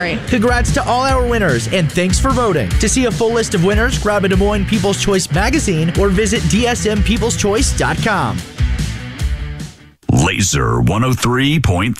Congrats to all our winners, and thanks for voting. To see a full list of winners, grab a Des Moines People's Choice magazine or visit dsmpeopleschoice.com. Laser 103.3